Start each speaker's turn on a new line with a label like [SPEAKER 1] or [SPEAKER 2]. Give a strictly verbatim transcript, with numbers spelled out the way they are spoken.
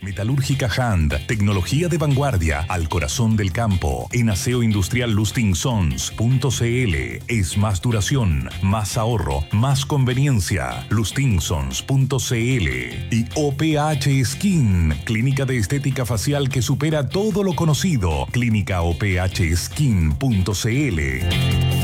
[SPEAKER 1] Metalúrgica Hand, tecnología de vanguardia al corazón del campo. En Aseo Industrial Lustig Sons punto c l es más duración, más ahorro, más conveniencia. Lustig Sons punto c l y O P H Skin, clínica de estética facial que supera todo lo conocido. Clínica O P H Skin punto c l.